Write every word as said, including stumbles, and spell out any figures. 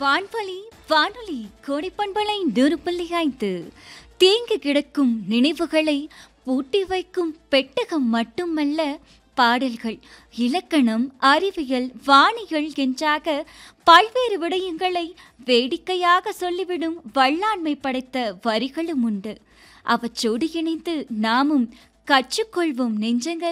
வான்வழி வானொலி கோடைப்பண்பலை நூறு புள்ளி ஐந்து தேங்கி கிடக்கும் நினைவுகளை பூட்டி வைக்கும் பெட்டகம் மட்டுமல்ல, பாடல்கள், இலக்கணம், அறிவியல், வானியல் என்றாக பல்வேறு விடயங்களை வேடிக்கையாக சொல்லிவிடும் வல்லாண்மை படைத்த வரிகளும் உண்டு. அவற்றோடு இணைந்து நாமும் கற்றுக்கொள்வோம் நெஞ்சங்கள்.